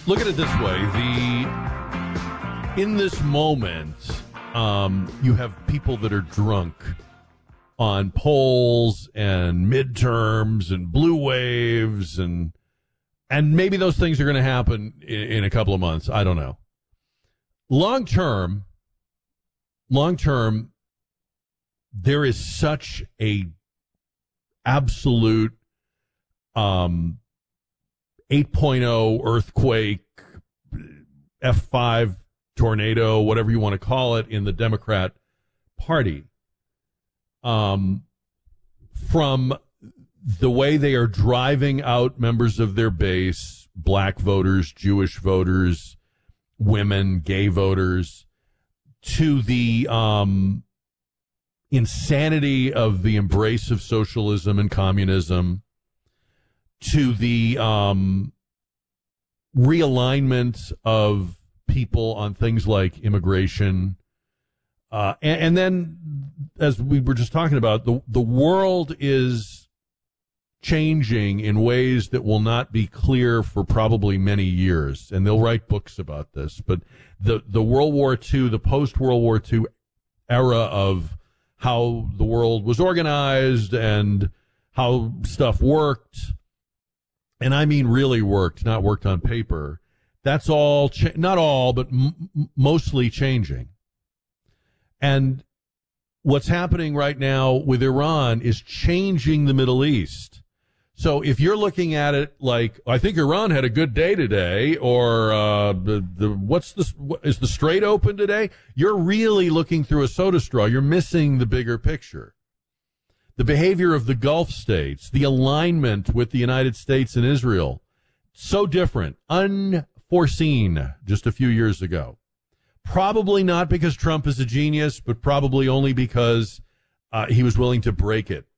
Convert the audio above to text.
Look at it this way. In this moment, you have people that are drunk on polls and midterms and blue waves, and maybe those things are going to happen in a couple of months. I don't know. Long term, there is such a absolute 8.0 earthquake, F5 tornado, whatever you want to call it, in the Democrat Party. From the way they are driving out members of their base, black voters, Jewish voters, women, gay voters, to the insanity of the embrace of socialism and communism, to the realignment of people on things like immigration. And then, as we were just talking about, the world is changing in ways that will not be clear for probably many years. And they'll write books about this. But the World War II, the post-World War II era of how the world was organized and how stuff worked, and I mean really worked, not worked on paper, that's all, not all, but mostly changing. And what's happening right now with Iran is changing the Middle East. So if you're looking at it like, I think Iran had a good day today, or is the Strait open today? You're really looking through a soda straw. You're missing the bigger picture. The behavior of the Gulf states, the alignment with the United States and Israel, so different, unforeseen just a few years ago. Probably not because Trump is a genius, but probably only because he was willing to break it